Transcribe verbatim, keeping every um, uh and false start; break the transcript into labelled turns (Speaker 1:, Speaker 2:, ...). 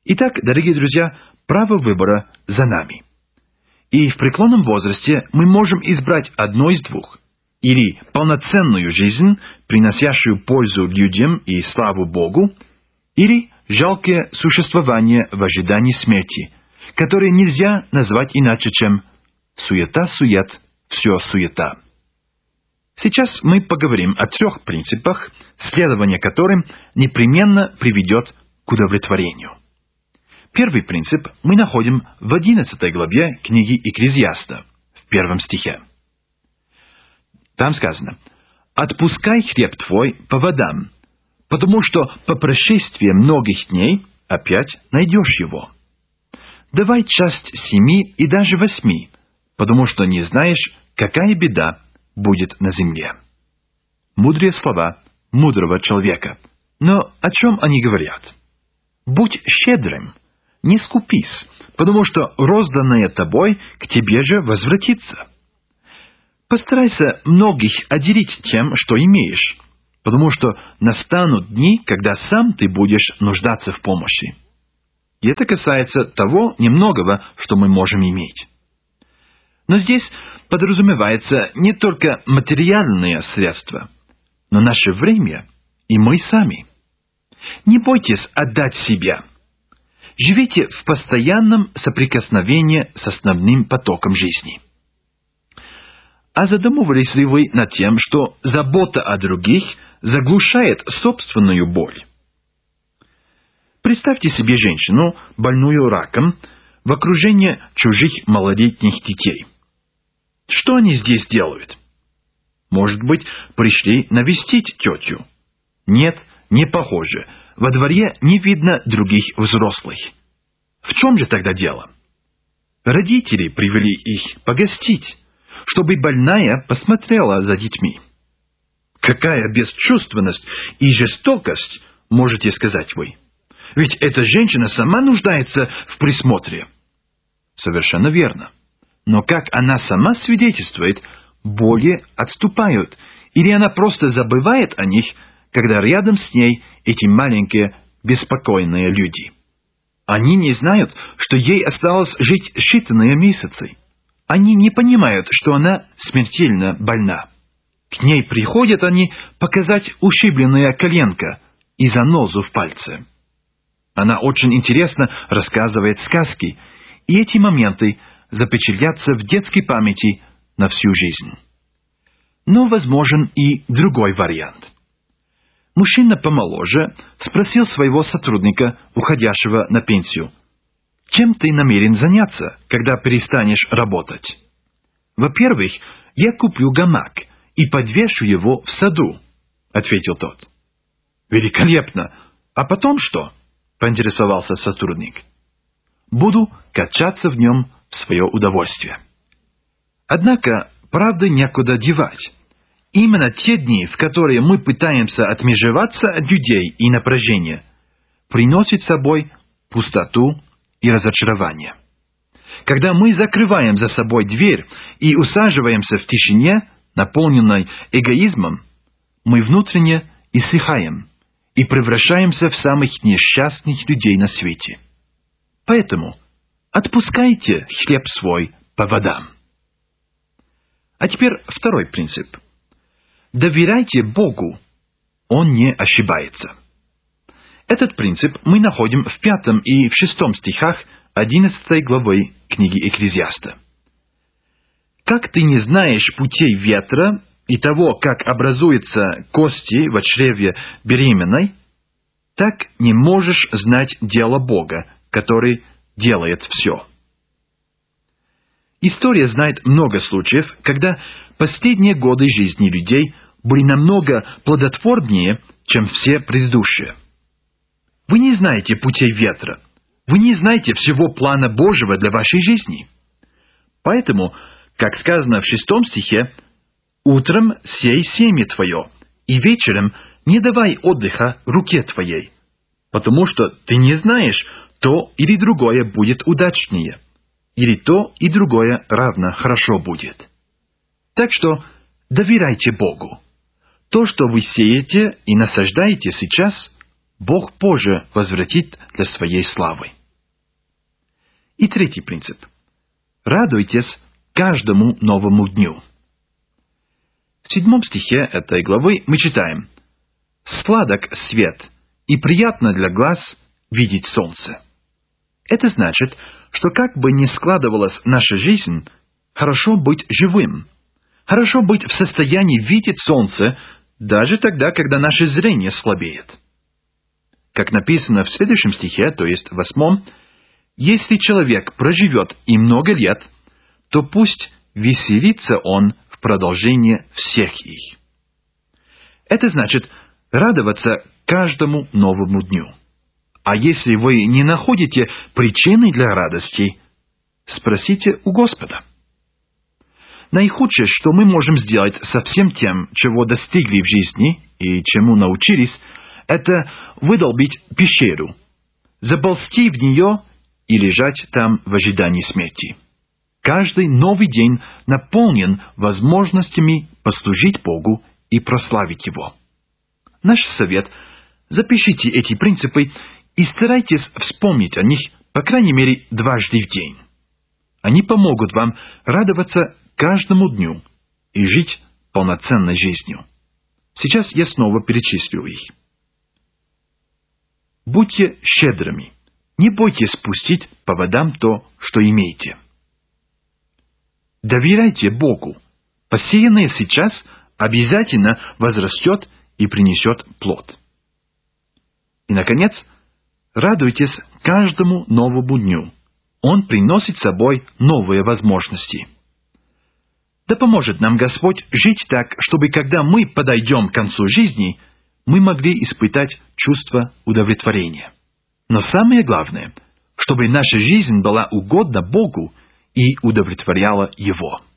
Speaker 1: Итак, дорогие друзья, право выбора за нами. И в преклонном возрасте мы можем избрать одно из двух. Или полноценную жизнь, приносящую пользу людям и славу Богу, или жалкое существование в ожидании смерти, которое нельзя назвать иначе, чем «суета-сует, все суета». Сейчас мы поговорим о трех принципах, следование которым непременно приведет к удовлетворению. Первый принцип мы находим в одиннадцатой главе книги Экклезиаста, в первом стихе. Там сказано: «Отпускай хлеб твой по водам, потому что по прошествии многих дней опять найдешь его. Давай часть семи и даже восьми, потому что не знаешь, какая беда будет на земле». Мудрые слова мудрого человека. Но о чем они говорят? Будь щедрым, не скупись, потому что розданное тобой к тебе же возвратится. Постарайся многих отделить тем, что имеешь, потому что настанут дни, когда сам ты будешь нуждаться в помощи. И это касается того немногого, что мы можем иметь. Но здесь подразумевается не только материальные средства, но наше время и мы сами. Не бойтесь отдать себя. Живите в постоянном соприкосновении с основным потоком жизни. А задумывались ли вы над тем, что забота о других заглушает собственную боль? Представьте себе женщину, больную раком, в окружении чужих малолетних детей. Что они здесь делают? Может быть, пришли навестить тетю? Нет, не похоже. Во дворе не видно других взрослых. В чем же тогда дело? Родители привели их погостить, чтобы больная посмотрела за детьми. Какая бесчувственность и жестокость, можете сказать вы? Ведь эта женщина сама нуждается в присмотре. Совершенно верно. Но как она сама свидетельствует, боли отступают, или она просто забывает о них, когда рядом с ней эти маленькие беспокойные люди. Они не знают, что ей осталось жить считанные месяцы. Они не понимают, что она смертельно больна. К ней приходят они показать ушибленное коленко и занозу в пальце. Она очень интересно рассказывает сказки, и эти моменты запечатлятся в детской памяти на всю жизнь. Но возможен и другой вариант. Мужчина помоложе спросил своего сотрудника, уходящего на пенсию: «Чем ты намерен заняться, когда перестанешь работать?» «Во-первых, я куплю гамак и подвешу его в саду», — ответил тот. «Великолепно! А потом что?» — поинтересовался сотрудник. «Буду качаться в нем в свое удовольствие». Однако правды некуда девать. Именно те дни, в которые мы пытаемся отмежеваться от людей и напряжения, приносят с собой пустоту и разочарование. Когда мы закрываем за собой дверь и усаживаемся в тишине, наполненной эгоизмом, мы внутренне иссыхаем и превращаемся в самых несчастных людей на свете. Поэтому отпускайте хлеб свой по водам. А теперь второй принцип. Доверяйте Богу, Он не ошибается. Этот принцип мы находим в пятом и в шестом стихах одиннадцатой главы книги Экклезиаста. «Как ты не знаешь путей ветра и того, как образуются кости в чреве беременной, так не можешь знать дело Бога, который делает все». История знает много случаев, когда последние годы жизни людей были намного плодотворнее, чем все предыдущие. Вы не знаете путей ветра. Вы не знаете всего плана Божьего для вашей жизни. Поэтому, как сказано в шестом стихе, «Утром сей семя твое, и вечером не давай отдыха руке твоей, потому что ты не знаешь, то или другое будет удачнее, или то и другое равно хорошо будет». Так что доверяйте Богу. То, что вы сеете и насаждаете сейчас, Бог позже возвратит для своей славы. И третий принцип. Радуйтесь каждому новому дню. В седьмом стихе этой главы мы читаем: «Сладок свет, и приятно для глаз видеть солнце». Это значит, что как бы ни складывалась наша жизнь, хорошо быть живым, хорошо быть в состоянии видеть солнце, даже тогда, когда наше зрение слабеет. Как написано в следующем стихе, то есть в восьмом, «Если человек проживет и много лет, то пусть веселится он в продолжение всех их». Это значит радоваться каждому новому дню. А если вы не находите причины для радости, спросите у Господа. Наихудшее, что мы можем сделать со всем тем, чего достигли в жизни и чему научились, это выдолбить пещеру, заползти в нее и лежать там в ожидании смерти. Каждый новый день наполнен возможностями послужить Богу и прославить Его. Наш совет – запишите эти принципы и старайтесь вспомнить о них, по крайней мере, дважды в день. Они помогут вам радоваться каждому дню и жить полноценной жизнью. Сейчас я снова перечислю их. Будьте щедрыми. Не бойтесь спустить по водам то, что имеете. Доверяйте Богу. Посеянное сейчас обязательно возрастет и принесет плод. И, наконец, радуйтесь каждому новому дню. Он приносит с собой новые возможности. Да поможет нам Господь жить так, чтобы когда мы подойдем к концу жизни, мы могли испытать чувство удовлетворения. Но самое главное, чтобы наша жизнь была угодна Богу и удовлетворяла Его.